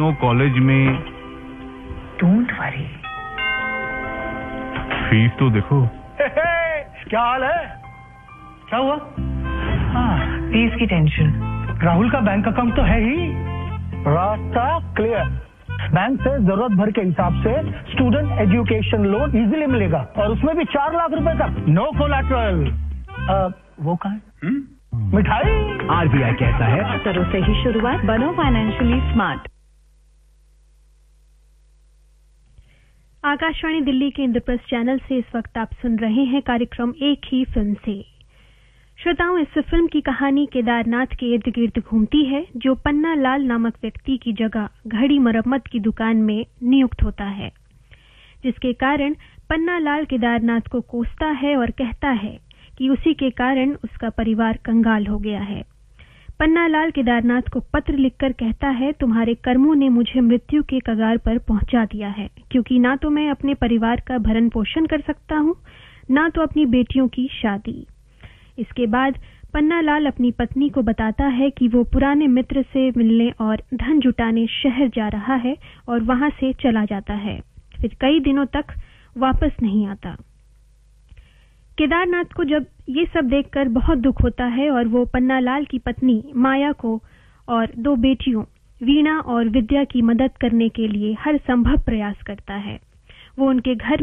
दोनों कॉलेज में। Don't worry. Fees तो देखो। क्या हाल है? क्या हुआ? हाँ, फीस की टेंशन। राहुल का बैंक अकाउंट तो है ही। रास्ता क्लियर। बैंक से जरूरत भर के हिसाब से स्टूडेंट एजुकेशन लोन इजीली मिलेगा और उसमें भी 4 लाख रुपए तक। No collateral. वो कहाँ है? मिठाई। आरबीआई कहता है करो सही शुरुआत, बनो फाइनेंशियली स्मार्ट। आकाशवाणी दिल्ली के इंद्रप्रस्थ चैनल से इस वक्त आप सुन रहे हैं कार्यक्रम एक ही फिल्म से। श्रोताओं, इस फिल्म की कहानी केदारनाथ के इर्द गिर्द घूमती है, जो पन्ना लाल नामक व्यक्ति की जगह घड़ी मरम्मत की दुकान में नियुक्त होता है, जिसके कारण पन्ना लाल केदारनाथ को कोसता है और कहता है कि उसी के कारण उसका परिवार कंगाल हो गया है। पन्ना लाल केदारनाथ को पत्र लिखकर कहता है, तुम्हारे कर्मों ने मुझे मृत्यु के कगार पर पहुंचा दिया है, क्योंकि ना तो मैं अपने परिवार का भरण पोषण कर सकता हूं, ना तो अपनी बेटियों की शादी। इसके बाद पन्ना लाल अपनी पत्नी को बताता है कि वो पुराने मित्र से मिलने और धन जुटाने शहर जा रहा है और वहां से चला जाता है। फिर कई दिनों तक वापस नहीं आता। केदारनाथ को जब ये सब देखकर बहुत दुख होता है और वो पन्ना लाल की पत्नी माया को और 2 बेटियों वीणा और विद्या की मदद करने के लिए हर संभव प्रयास करता है। वो उनके घर